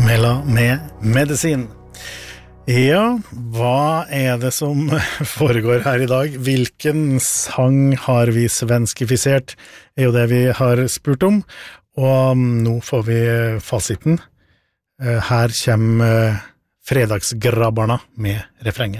Mela med medisin. Ja, hva det som foregår her i dag? Hvilken sang har vi svenskifisert? Jo det vi har spurt om, og nå får vi fasiten. Her kommer fredagsgrabbarna med refrenget.